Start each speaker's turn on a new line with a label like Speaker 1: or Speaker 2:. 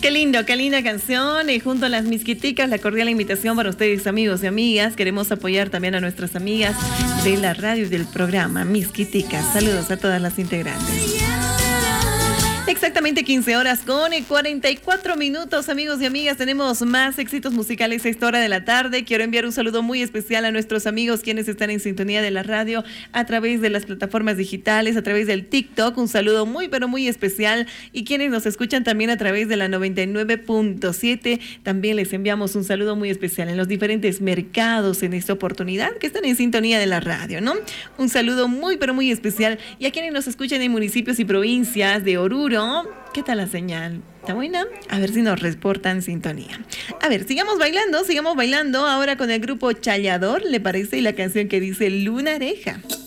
Speaker 1: qué linda canción. Y junto a las Misquiticas, la cordial invitación para ustedes, amigos y amigas. Queremos apoyar también a nuestras amigas de la radio y del programa Misquiticas. Saludos a todas las integrantes. Exactamente 15 horas con 44 minutos, amigos y amigas. Tenemos más éxitos musicales a esta hora de la tarde. Quiero enviar un saludo muy especial a nuestros amigos quienes están en sintonía de la radio a través de las plataformas digitales, a través del TikTok. Un saludo muy, pero muy especial. Y quienes nos escuchan también a través de la 99.7, también les enviamos un saludo muy especial en los diferentes mercados en esta oportunidad que están en sintonía de la radio, ¿no? Un saludo muy, pero muy especial. Y a quienes nos escuchan en municipios y provincias de Oruro. ¿Qué tal la señal? ¿Está buena? A ver si nos reportan sintonía. A ver, sigamos bailando ahora con el grupo Chayador, ¿le parece? Y la canción que dice Lunareja.